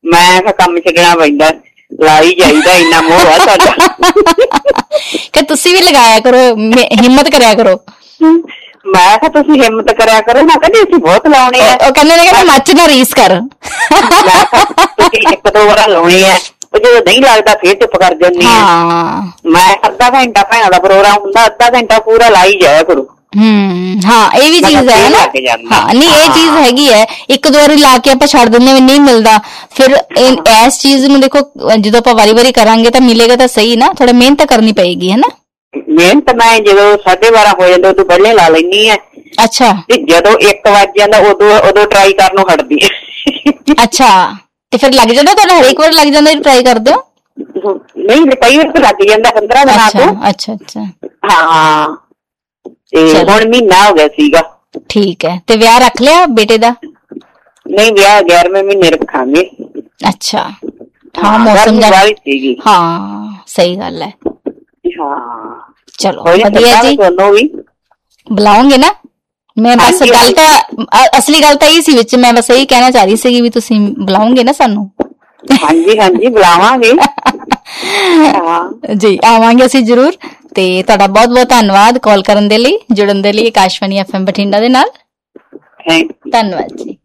ਮੈਂ ਕਿਹਾ ਕੰਮ ਛੱਡਣਾ ਪੈਂਦਾ, ਲਾਈ ਜਾਈਦਾ, ਇੰਨਾ ਮੋਹ ਆ ਸਾਡਾ। ਕਿ ਤੁਸੀਂ ਵੀ ਲਗਾਇਆ ਕਰੋ, ਹਿੰਮਤ ਕਰਿਆ ਕਰੋ। ਮੈਂ ਕਿਹਾ ਤੁਸੀਂ ਹਿੰਮਤ ਕਰਿਆ ਕਰੋ। ਮੈਂ ਕਹਿੰਦੀ ਅਸੀਂ ਬਹੁਤ ਲਾਉਣੇ ਆ। ਉਹ ਕਹਿੰਦੇ ਨੇ ਕਿ ਮੱਚ ਨਾ ਰੀਸ ਕਰ। ਮੈਂ ਕਿਹਾ ਤੁਸੀਂ 1-2 ਵਾਰ ਲਾਉਣੇ ਆ, ਉਹ ਜਦੋਂ ਨਹੀਂ ਲੱਗਦਾ ਫੇਰ ਚੁੱਪ ਕਰ ਜਾਂਦੀ ਆ। ਮੈਂ ਅੱਧਾ ਘੰਟਾ ਭੈਣਾਂ ਦਾ ਪ੍ਰੋਗਰਾਮ ਹੁੰਦਾ, ਅੱਧਾ ਘੰਟਾ ਪੂਰਾ ਲਾਈ ਜਾਇਆ ਕਰੋ। ਹਾਂ, ਇਹ ਵੀ ਚੀਜ਼ ਹੈ ਨਾ। ਹਾਂ, ਨਹੀਂ ਇਹ ਚੀਜ਼ ਹੈਗੀ ਹੈ। 1-2 ਵਾਰੀ ਲਾ ਕੇ ਆਪਾਂ ਛੱਡ ਦਿੰਦੇ, ਨਹੀਂ ਮਿਲਦਾ, ਫਿਰ ਇਸ ਚੀਜ਼ ਨੂੰ ਦੇਖੋ ਜਦੋਂ ਆਪਾਂ ਵਾਰੀ ਕਰਾਂਗੇ ਤਾਂ ਮਿਲੇਗਾ ਤਾਂ ਸਹੀ ਨਾ। ਥੋੜਾ ਮਿਹਨਤ ਕਰਨੀ ਪਏਗੀ, ਹੈ ਨਾ। ਮਿਹਨਤ ਮੈਂ ਜਦੋਂ 12:30 ਹੋ ਜਾਂਦਾ ਉਦੋਂ ਪਹਿਲਾਂ ਲਾ ਲੈਂਦੀ ਆ। ਅੱਛਾ। ਤੇ ਜਦੋਂ 1 ਵੱਜ ਜਾਂਦਾ ਉਦੋਂ ਟਰਾਈ ਕਰਨੋਂ ਹਟਦੀ ਆ। ਅੱਛਾ, ਤੇ ਫਿਰ ਲੱਗ ਜਾਂਦਾ ਤੁਹਾਡਾ? ਹਰੇਕ ਵਾਰ ਲੱਗ ਜਾਂਦਾ ਟਰਾਈ ਕਰਦੇ ਹੋ? ਨਹੀਂ, ਕਈ ਵਾਰ ਤਾਂ ਲੱਗ ਜਾਂਦਾ 15 ਦਿਨਾਂ ਤੋਂ। ਅੱਛਾ। ਹਾਂ, ਤੇ ਹੁਣ ਮਹੀਨਾ ਹੋ ਗਿਆ ਸੀਗਾ। ਠੀਕ ਹੈ। ਤੇ ਵਿਆਹ ਰੱਖ ਲਿਆ ਬੇਟੇ ਦਾ? ਨਹੀਂ, ਵਿਆਹ 11ਵੇਂ ਮਹੀਨੇ ਰੱਖਾਂਗੇ। ਅੱਛਾ। ਹਾਂ, ਮੌਸਮ ਸੀਗੀ। ਹਾਂ, ਸਹੀ ਗੱਲ ਹੈ। ਹਾਂ, ਚਲੋ ਵਧੀਆ ਜੀ। ਬੁਲਾਓਗੇ ਨਾ? ਮੈਂ ਬਸ ਗੱਲ ਤਾਂ ਅਸਲੀ ਗੱਲ ਤਾਂ ਇਹ ਸੀ ਵਿੱਚ, ਮੈਂ ਬਸ ਇਹੀ ਕਹਿਣਾ ਚਾਹ ਰਹੀ ਸੀਗੀ ਵੀ ਤੁਸੀਂ ਬੁਲਾਓਗੇ ਨਾ ਸਾਨੂੰ? ਹਾਂਜੀ, ਬੁਲਾਵਾਂਗੇ ਜੀ, ਆਵਾਂਗੇ ਅਸੀਂ ਜ਼ਰੂਰ। ਤੇ ਤੁਹਾਡਾ ਬਹੁਤ ਬਹੁਤ ਧੰਨਵਾਦ ਕਾਲ ਕਰਨ ਦੇ ਲਈ, ਜੁੜਨ ਦੇ ਲਈ ਆਕਾਸ਼ਵਾਣੀ FM ਬਠਿੰਡਾ ਦੇ ਨਾਲ। ਧੰਨਵਾਦ ਜੀ।